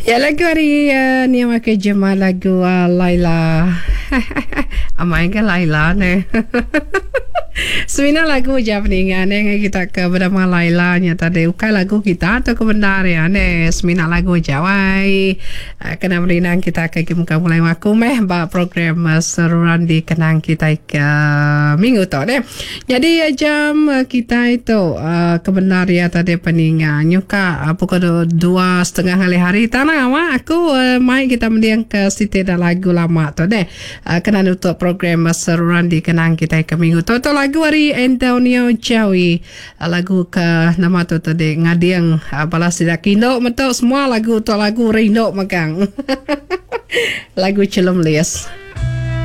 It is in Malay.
Ya lagu hari ni yang pakai jemaah lagu Laila. Amai ke Laila ni. Sebenarnya lagu je peningan yang kita ke bernama Laila nya tadi ukai lagu kita atau kebenaran ni sebenarnya lagu Jawai kena berinang kita ke muka mulai waku ba program seruan di kenang kita ke minggu tu deh. Jadi jam kita itu kebenaran tadi peningan nyuka pukul 2:30 hari tanah aku mai kita mendiang ke Siti dan lagu lama tu deh kena nutup program seruan di kenang kita ke minggu tu lagu hari Antonio Jawi lagu ke nama tu tadi ngadiang balas tidak kindo betul semua lagu tu lagu Rino Megang lagu Celum Lias.